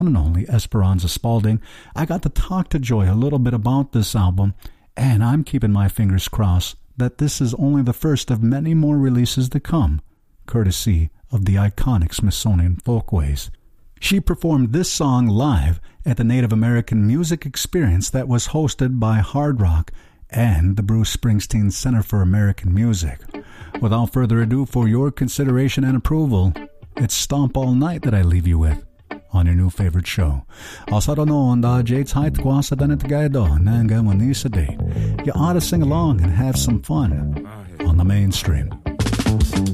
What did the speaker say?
and only Esperanza Spalding. I got to talk to Joy a little bit about this album, and I'm keeping my fingers crossed that this is only the first of many more releases to come, courtesy of the iconic Smithsonian Folkways. She performed this song live at the Native American Music Experience that was hosted by Hard Rock and the Bruce Springsteen Center for American Music. Without further ado, for your consideration and approval, it's Stomp All Night that I leave you with on your new favorite show. Also noon da Jade's height kwasa danet gaido nanga manisa date. You ought to sing along and have some fun on the mainstream.